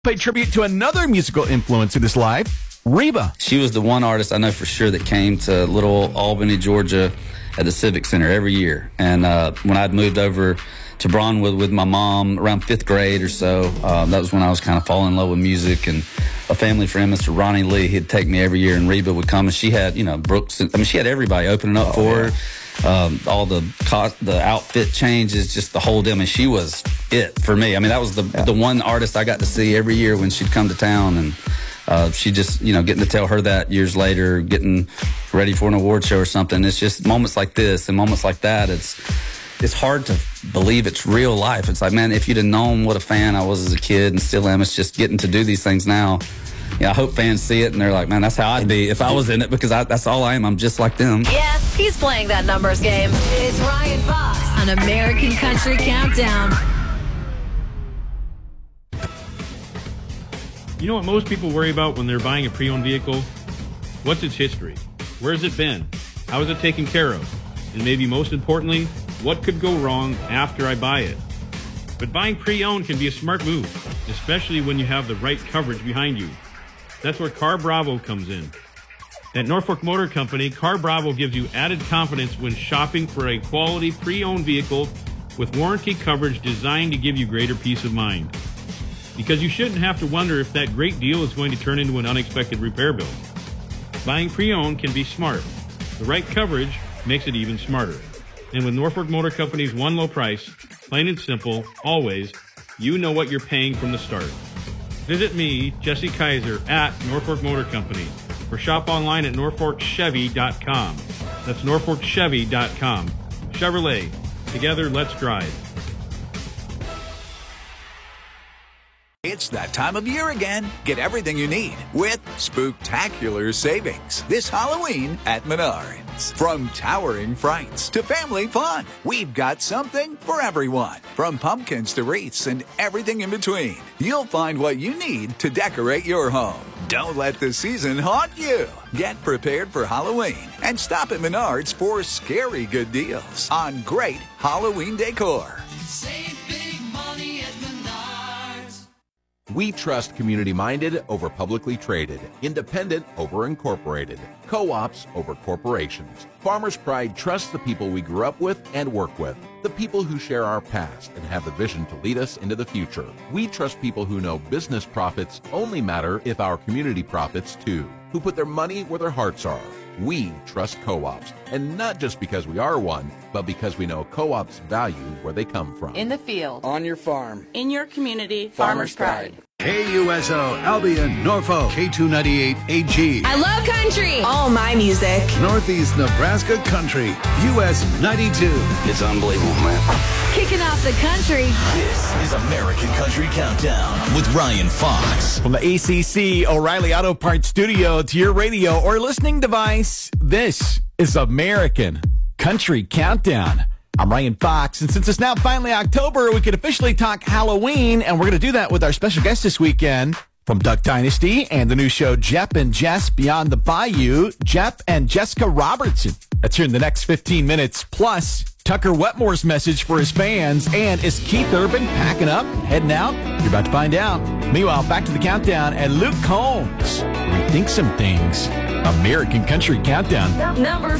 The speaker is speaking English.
Pay tribute to another musical influence in his life, Reba. She was the one artist I know for sure that came to little Albany, Georgia at the Civic Center every year. And when I'd moved over to Brownwood with my mom around 5th grade or so, that was when I was kind of falling in love with music. And a family friend, Mr. Ronnie Lee, he'd take me every year, and Reba would come, and she had, Brooks. She had everybody opening up for her. All the outfit changes, just the whole deal. I mean, she was it for me. I mean, that was the one artist I got to see every year when she'd come to town, and she just, getting to tell her that years later, getting ready for an award show or something. It's just moments like this and moments like that. It's hard to believe it's real life. It's like, man, if you'd have known what a fan I was as a kid and still am, it's just getting to do these things now. I hope fans see it and they're like, man, that's how I'd be if I was in it, because that's all I am. I'm just like them. Yeah, he's playing that numbers game. It's Ryan Fox on American Country Countdown. You know what most people worry about when they're buying a pre-owned vehicle? What's its history? Where's it been? How is it taken care of? And maybe most importantly, what could go wrong after I buy it? But buying pre-owned can be a smart move, especially when you have the right coverage behind you. That's where Car Bravo comes in. At Norfolk Motor Company, Car Bravo gives you added confidence when shopping for a quality pre-owned vehicle with warranty coverage designed to give you greater peace of mind. Because you shouldn't have to wonder if that great deal is going to turn into an unexpected repair bill. Buying pre-owned can be smart. The right coverage makes it even smarter. And with Norfolk Motor Company's one low price, plain and simple, always, you know what you're paying from the start. Visit me, Jesse Kaiser, at Norfolk Motor Company, or shop online at NorfolkChevy.com. That's NorfolkChevy.com. Chevrolet. Together, let's drive. It's that time of year again. Get everything you need with spooktacular savings this Halloween at Menards. From towering frights to family fun, we've got something for everyone. From pumpkins to wreaths and everything in between, you'll find what you need to decorate your home. Don't let the season haunt you. Get prepared for Halloween and stop at Menards for scary good deals on great Halloween decor. Save big money at Menards. We trust community-minded over publicly traded, independent over incorporated, co-ops over corporations. Farmers Pride trusts the people we grew up with and work with, the people who share our past and have the vision to lead us into the future. We trust people who know business profits only matter if our community profits too, who put their money where their hearts are. We trust co-ops, and not just because we are one, but because we know co-ops value where they come from. In the field. On your farm. In your community. Farmers Pride. KUSO, Albion, Norfolk, K298 AG. I love country. All my music. Northeast Nebraska Country, US 92. It's unbelievable, man. Kicking off the country. This is American Country Countdown with Ryan Fox. From the ACC O'Reilly Auto Parts Studio to your radio or listening device, this is American Country Countdown. I'm Ryan Fox, and since it's now finally October, we can officially talk Halloween, and we're going to do that with our special guest this weekend from Duck Dynasty and the new show Jeff and Jess Beyond the Bayou, Jeff and Jessica Robertson. That's here in the next 15 minutes, plus Tucker Wetmore's message for his fans, and is Keith Urban packing up, heading out? You're about to find out. Meanwhile, back to the countdown, and Luke Combs rethinks some things. American Country Countdown. Number